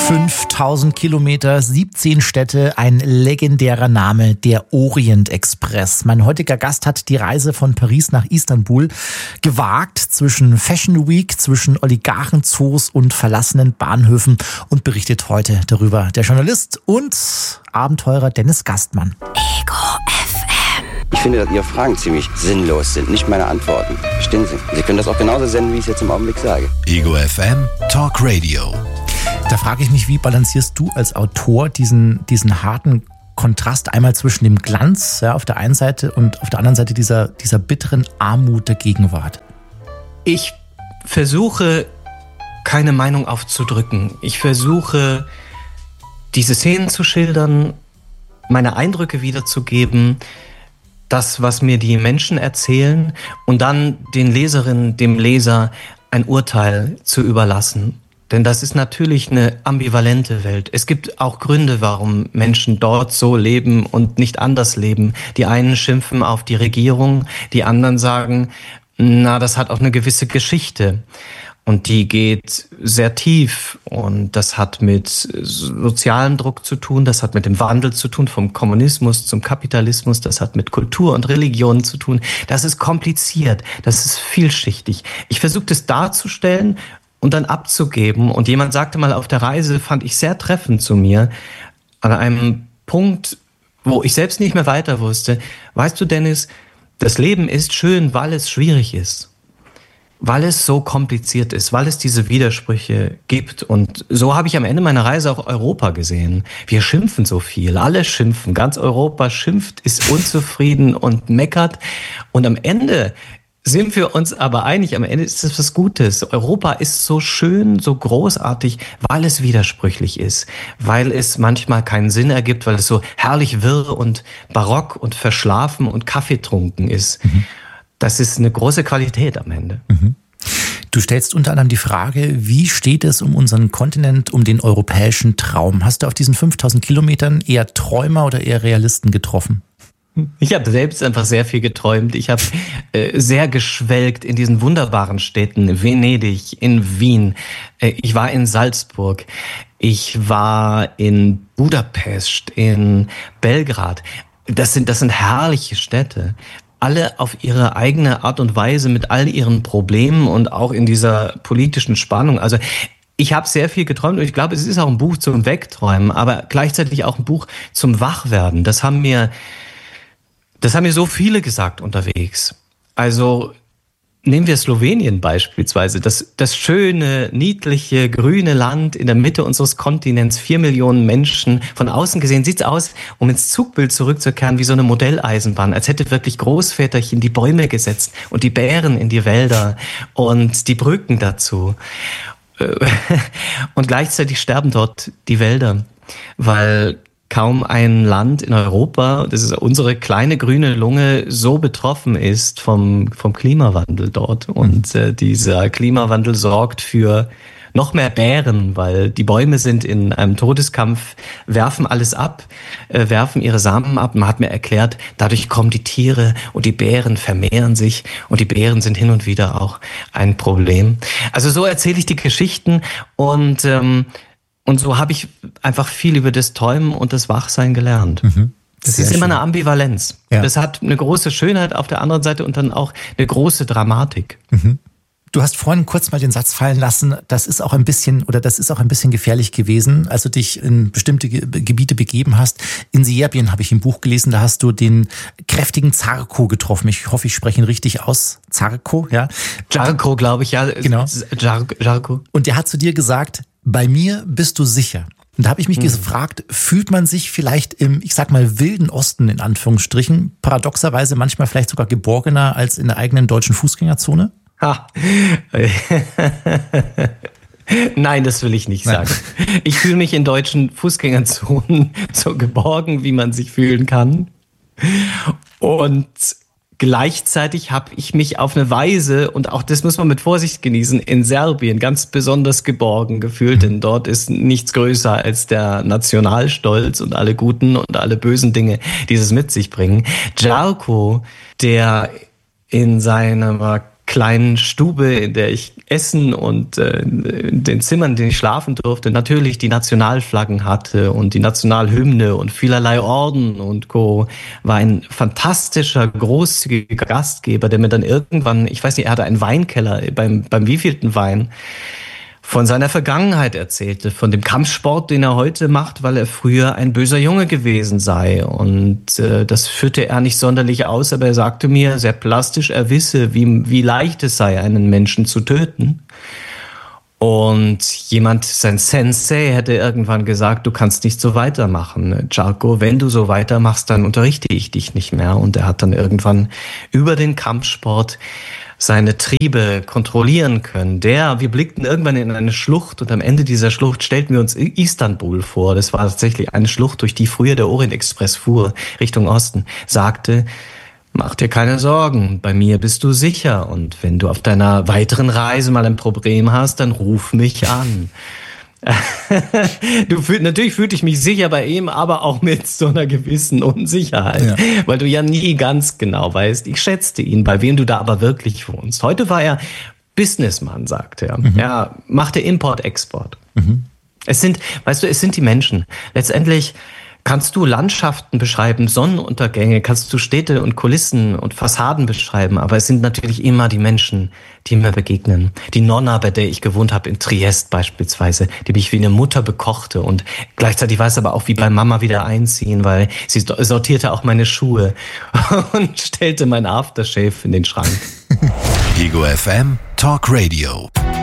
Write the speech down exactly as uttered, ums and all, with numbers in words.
fünftausend Kilometer, siebzehn Städte, ein legendärer Name, der Orient Express. Mein heutiger Gast hat die Reise von Paris nach Istanbul gewagt, zwischen Fashion Week, zwischen Oligarchenzoos und verlassenen Bahnhöfen, und berichtet heute darüber der Journalist und Abenteurer Dennis Gastmann. Ego F M. Ich finde, dass Ihre Fragen ziemlich sinnlos sind, nicht meine Antworten. Verstehen Sie? Sie können das auch genauso senden, wie ich es jetzt im Augenblick sage. Ego F M Talk Radio. Da frage ich mich, wie balancierst du als Autor diesen, diesen harten Kontrast einmal zwischen dem Glanz, ja, auf der einen Seite und auf der anderen Seite dieser, dieser bitteren Armut der Gegenwart? Ich versuche, keine Meinung aufzudrücken. Ich versuche, diese Szenen zu schildern, meine Eindrücke wiederzugeben, das, was mir die Menschen erzählen, und dann den Leserinnen, dem Leser ein Urteil zu überlassen. Denn das ist natürlich eine ambivalente Welt. Es gibt auch Gründe, warum Menschen dort so leben und nicht anders leben. Die einen schimpfen auf die Regierung, die anderen sagen, na, das hat auch eine gewisse Geschichte. Und die geht sehr tief, und das hat mit sozialem Druck zu tun, das hat mit dem Wandel zu tun, vom Kommunismus zum Kapitalismus, das hat mit Kultur und Religion zu tun. Das ist kompliziert, das ist vielschichtig. Ich versuche das darzustellen und dann abzugeben. Und jemand sagte mal auf der Reise, fand ich sehr treffend zu mir, an einem Punkt, wo ich selbst nicht mehr weiter wusste: Weißt du, Dennis, das Leben ist schön, weil es schwierig ist. Weil es so kompliziert ist, weil es diese Widersprüche gibt. Und so habe ich am Ende meiner Reise auch Europa gesehen. Wir schimpfen so viel, alle schimpfen, ganz Europa schimpft, ist unzufrieden und meckert. Und am Ende sind wir uns aber einig, am Ende ist es was Gutes. Europa ist so schön, so großartig, weil es widersprüchlich ist, weil es manchmal keinen Sinn ergibt, weil es so herrlich wirr und barock und verschlafen und kaffeetrunken ist. Mhm. Das ist eine große Qualität am Ende. Mhm. Du stellst unter anderem die Frage, wie steht es um unseren Kontinent, um den europäischen Traum? Hast du auf diesen fünftausend Kilometern eher Träumer oder eher Realisten getroffen? Ich habe selbst einfach sehr viel geträumt. Ich habe äh, sehr geschwelgt in diesen wunderbaren Städten, Venedig, in Wien. Äh, ich war in Salzburg. Ich war in Budapest, in Belgrad. Das sind, das sind herrliche Städte. Alle auf ihre eigene Art und Weise, mit all ihren Problemen und auch in dieser politischen Spannung. Also ich habe sehr viel geträumt, und ich glaube, es ist auch ein Buch zum Wegträumen, aber gleichzeitig auch ein Buch zum Wachwerden. Das haben mir, das haben mir so viele gesagt unterwegs. Also nehmen wir Slowenien beispielsweise, das, das schöne, niedliche, grüne Land in der Mitte unseres Kontinents, vier Millionen Menschen. Von außen gesehen sieht's aus, um ins Zugbild zurückzukehren, wie so eine Modelleisenbahn, als hätte wirklich Großväterchen die Bäume gesetzt und die Bären in die Wälder und die Brücken dazu. Und gleichzeitig sterben dort die Wälder, weil kaum ein Land in Europa, das ist unsere kleine grüne Lunge, so betroffen ist vom, vom Klimawandel dort. Und äh, dieser Klimawandel sorgt für noch mehr Bären, weil die Bäume sind in einem Todeskampf, werfen alles ab, äh, werfen ihre Samen ab. Man hat mir erklärt, dadurch kommen die Tiere und die Bären vermehren sich, und die Bären sind hin und wieder auch ein Problem. Also so erzähle ich die Geschichten, und ähm, Und so habe ich einfach viel über das Träumen und das Wachsein gelernt. Mhm. Das ist immer eine Ambivalenz. Ja. Das hat eine große Schönheit auf der anderen Seite und dann auch eine große Dramatik. Mhm. Du hast vorhin kurz mal den Satz fallen lassen, das ist auch ein bisschen, oder das ist auch ein bisschen gefährlich gewesen, als du dich in bestimmte Ge- Gebiete begeben hast. In Serbien habe ich im Buch gelesen, da hast du den kräftigen Zarko getroffen. Ich hoffe, ich spreche ihn richtig aus. Zarko, ja. Zarko, glaube ich, ja. Genau. Zarko. Und der hat zu dir gesagt: Bei mir bist du sicher. Und da habe ich mich hm. gefragt, fühlt man sich vielleicht im, ich sag mal, wilden Osten in Anführungsstrichen, paradoxerweise manchmal vielleicht sogar geborgener als in der eigenen deutschen Fußgängerzone? Ha. Nein, das will ich nicht sagen. Nein. Ich fühle mich in deutschen Fußgängerzonen so geborgen, wie man sich fühlen kann. Und gleichzeitig habe ich mich auf eine Weise, und auch das muss man mit Vorsicht genießen, in Serbien ganz besonders geborgen gefühlt, denn dort ist nichts größer als der Nationalstolz und alle guten und alle bösen Dinge, die es mit sich bringen. Zarko, der in seiner kleinen Stube, in der ich essen und äh, in den Zimmern, in denen ich schlafen durfte, natürlich die Nationalflaggen hatte und die Nationalhymne und vielerlei Orden und Co. War ein fantastischer, großzügiger Gastgeber, der mir dann irgendwann, ich weiß nicht, er hatte einen Weinkeller, beim, beim wievielten Wein, von seiner Vergangenheit erzählte, von dem Kampfsport, den er heute macht, weil er früher ein böser Junge gewesen sei. Und äh, das führte er nicht sonderlich aus, aber er sagte mir sehr plastisch, er wisse, wie, wie leicht es sei, einen Menschen zu töten. Und jemand, sein Sensei, hätte irgendwann gesagt, du kannst nicht so weitermachen. Charco, wenn du so weitermachst, dann unterrichte ich dich nicht mehr. Und er hat dann irgendwann über den Kampfsport seine Triebe kontrollieren können. Der, wir blickten irgendwann in eine Schlucht und am Ende dieser Schlucht stellten wir uns Istanbul vor. Das war tatsächlich eine Schlucht, durch die früher der Orient-Express fuhr, Richtung Osten, sagte, mach dir keine Sorgen, bei mir bist du sicher und wenn du auf deiner weiteren Reise mal ein Problem hast, dann ruf mich an. Du fühl, natürlich fühlte ich mich sicher bei ihm, aber auch mit so einer gewissen Unsicherheit, ja. Weil du ja nie ganz genau weißt. Ich schätzte ihn, bei wem du da aber wirklich wohnst. Heute war er Businessman, sagt er. Mhm. Er machte Import-Export. Mhm. Es sind, weißt du, es sind die Menschen. Letztendlich kannst du Landschaften beschreiben, Sonnenuntergänge, kannst du Städte und Kulissen und Fassaden beschreiben, aber es sind natürlich immer die Menschen, die mir begegnen. Die Nonna, bei der ich gewohnt habe in Triest beispielsweise, die mich wie eine Mutter bekochte und gleichzeitig weiß aber auch, wie bei Mama wieder einziehen, weil sie sortierte auch meine Schuhe und stellte mein Aftershave in den Schrank. Ego F M Talk Radio.